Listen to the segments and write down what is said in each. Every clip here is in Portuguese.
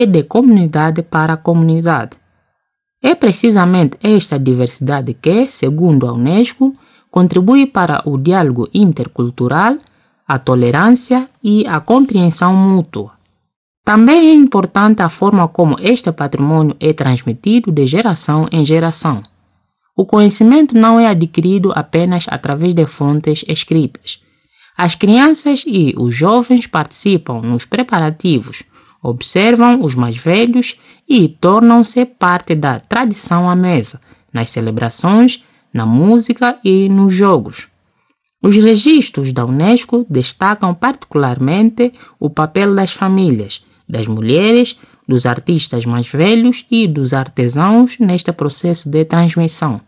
e de comunidade para comunidade. É precisamente esta diversidade que, segundo a Unesco, contribui para o diálogo intercultural, a tolerância e a compreensão mútua. Também é importante a forma como este patrimônio é transmitido de geração em geração. O conhecimento não é adquirido apenas através de fontes escritas. As crianças e os jovens participam nos preparativos, observam os mais velhos e tornam-se parte da tradição à mesa, nas celebrações, na música e nos jogos. Os registros da Unesco destacam particularmente o papel das famílias, das mulheres, dos artistas mais velhos e dos artesãos neste processo de transmissão.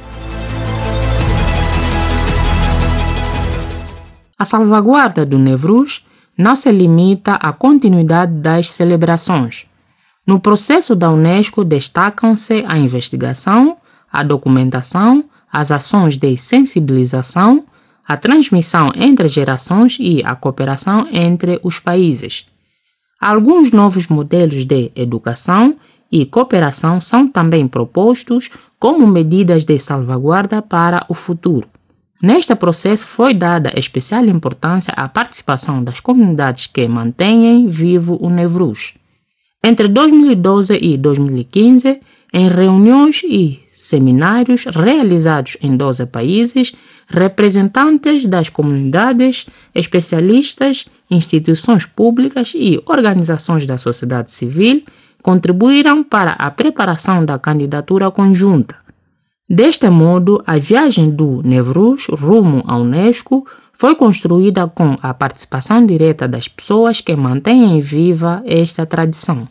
A salvaguarda do Newroz não se limita à continuidade das celebrações. No processo da Unesco destacam-se a investigação, a documentação, as ações de sensibilização, a transmissão entre gerações e a cooperação entre os países. Alguns novos modelos de educação e cooperação são também propostos como medidas de salvaguarda para o futuro. Neste processo foi dada especial importância à participação das comunidades que mantêm vivo o Newroz. Entre 2012 e 2015, em reuniões e seminários realizados em 12 países, representantes das comunidades, especialistas, instituições públicas e organizações da sociedade civil contribuíram para a preparação da candidatura conjunta. Deste modo, a viagem do Newroz rumo à Unesco foi construída com a participação direta das pessoas que mantêm viva esta tradição.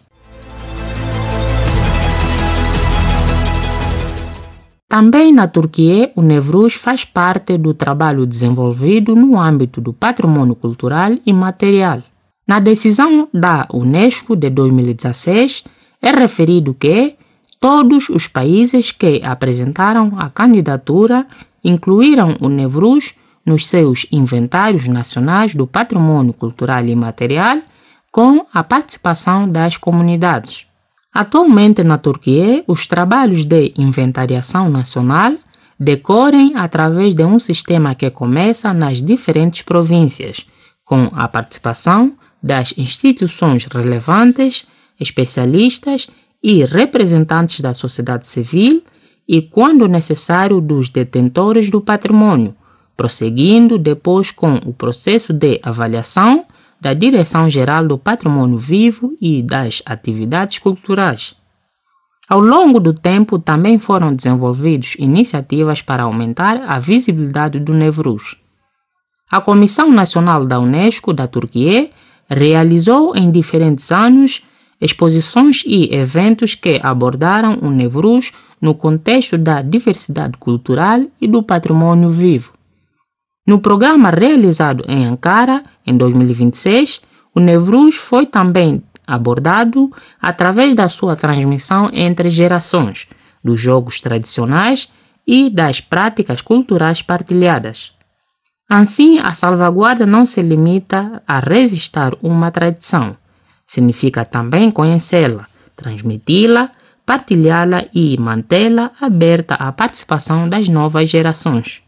Também na Turquia, o Newroz faz parte do trabalho desenvolvido no âmbito do patrimônio cultural e material. Na decisão da Unesco de 2016, é referido que todos os países que apresentaram a candidatura incluíram o Newroz nos seus inventários nacionais do patrimônio cultural e material, com a participação das comunidades. Atualmente, na Turquia, os trabalhos de inventariação nacional decorrem através de um sistema que começa nas diferentes províncias, com a participação das instituições relevantes, especialistas e representantes da sociedade civil e, quando necessário, dos detentores do patrimônio, prosseguindo depois com o processo de avaliação da Direção-Geral do Patrimônio Vivo e das Atividades Culturais. Ao longo do tempo, também foram desenvolvidas iniciativas para aumentar a visibilidade do Newroz. A Comissão Nacional da Unesco da Turquia realizou em diferentes anos exposições e eventos que abordaram o Newroz no contexto da diversidade cultural e do patrimônio vivo. No programa realizado em Ankara, em 2026, o Newroz foi também abordado através da sua transmissão entre gerações, dos jogos tradicionais e das práticas culturais partilhadas. Assim, a salvaguarda não se limita a registrar uma tradição. Significa também conhecê-la, transmiti-la, partilhá-la e mantê-la aberta à participação das novas gerações.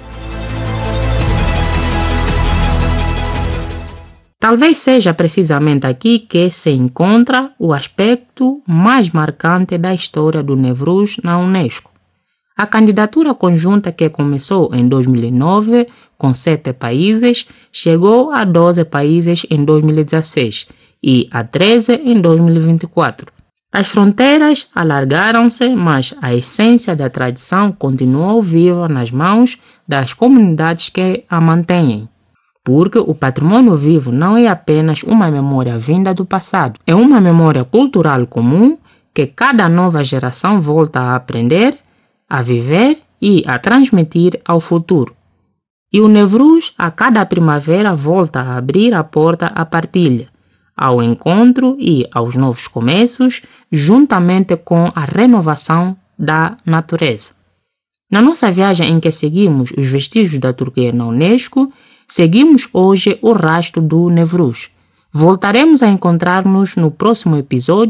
Talvez seja precisamente aqui que se encontra o aspecto mais marcante da história do Newroz na Unesco. A candidatura conjunta que começou em 2009 com 7 países chegou a 12 países em 2016 e a 13 em 2024. As fronteiras alargaram-se, mas a essência da tradição continuou viva nas mãos das comunidades que a mantêm. Porque o patrimônio vivo não é apenas uma memória vinda do passado, é uma memória cultural comum que cada nova geração volta a aprender, a viver e a transmitir ao futuro. E o Newroz, a cada primavera, volta a abrir a porta à partilha, ao encontro e aos novos começos, juntamente com a renovação da natureza. Na nossa viagem em que seguimos os vestígios da Turquia na Unesco, seguimos hoje o rastro do Newroz. Voltaremos a encontrar-nos no próximo episódio